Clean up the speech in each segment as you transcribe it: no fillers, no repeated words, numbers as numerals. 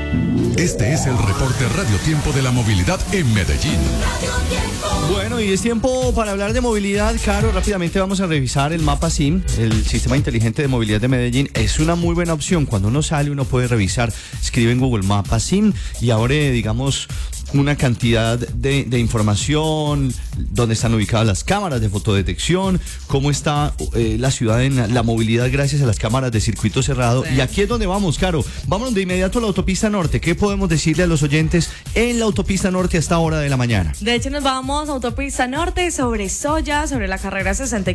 Este es el reporte Radio Tiempo de la movilidad en Medellín. Bueno, y es tiempo para hablar de movilidad. Caro, rápidamente vamos a revisar el mapa SIM, el Sistema Inteligente de Movilidad de Medellín. Es una muy buena opción. Cuando uno sale, uno puede revisar, escribe en Google Mapa SIM y abre, digamos, una cantidad de información, dónde están ubicadas las cámaras de fotodetección, cómo está la ciudad en la movilidad gracias a las cámaras de circuito cerrado. Sí. Y aquí es donde vamos, Caro. Vámonos de inmediato a la autopista norte. ¿Qué podemos decirle a los oyentes en la autopista norte a esta hora de la mañana? De hecho, nos vamos a autopista norte sobre Soya, sobre la carrera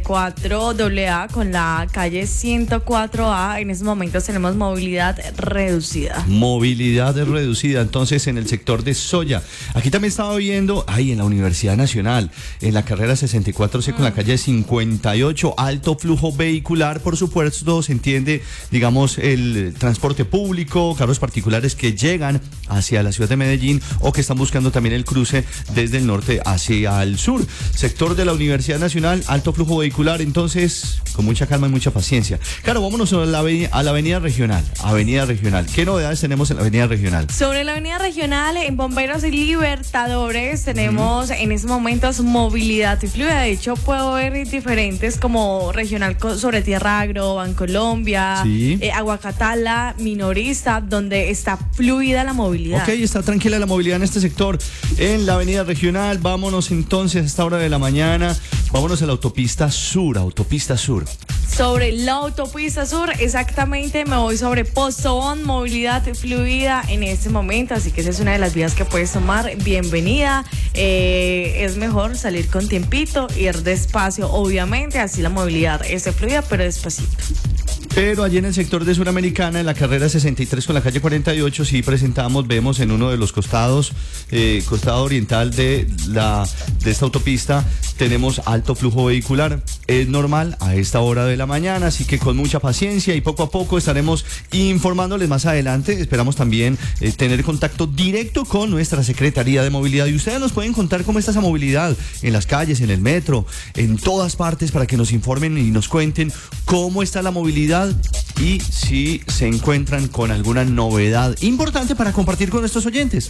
64AA con la calle 104A. En estos momentos tenemos movilidad reducida. Movilidad reducida, entonces, en el sector de Soya. Aquí también estaba viendo, en la Universidad Nacional, en la carrera 64C con la calle 58, alto flujo vehicular, por supuesto, se entiende, digamos, el transporte público, carros particulares que llegan hacia la ciudad de Medellín o que están buscando también el cruce desde el norte hacia el sur. Sector de la Universidad Nacional, alto flujo vehicular, entonces, con mucha calma y mucha paciencia. Claro, vámonos a la avenida regional. Avenida Regional. ¿Qué novedades tenemos en la avenida regional? Sobre la avenida regional, en Bomberos y Libertadores, tenemos en estos momentos movilidad y fluida. De hecho, puedo ver diferentes como regional sobre Tierra Agro, Bancolombia, sí. Aguacatala, Minorista, donde está fluida la movilidad. Ok, está tranquila la movilidad en este sector. En la avenida regional, vámonos entonces a esta hora de la mañana, vámonos a la autopista sur. Sobre la autopista sur, exactamente, me voy sobre Postobón, movilidad fluida en este momento, así que esa es una de las vías que puedes tomar. Bienvenida, es mejor salir con tiempito, ir despacio, obviamente, así la movilidad es fluida, pero despacito. Pero allí en el sector de Suramericana, en la carrera 63 con la calle 48, sí vemos en uno de los costados, costado oriental de esta autopista, tenemos alto flujo vehicular. Es normal a esta hora de la mañana, así que con mucha paciencia y poco a poco estaremos informándoles más adelante. Esperamos también tener contacto directo con nuestra Secretaría de Movilidad y ustedes nos pueden contar cómo está esa movilidad en las calles, en el metro, en todas partes, para que nos informen y nos cuenten cómo está la movilidad y si se encuentran con alguna novedad importante para compartir con nuestros oyentes.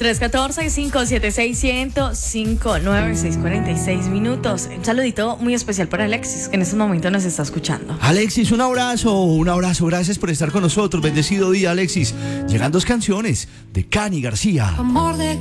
314-576-1059-646 minutos. Un saludito muy especial para Alexis, que en este momento nos está escuchando. Alexis, un abrazo, gracias por estar con nosotros. Bendecido día, Alexis. Llegan dos canciones de Cani García. Amor de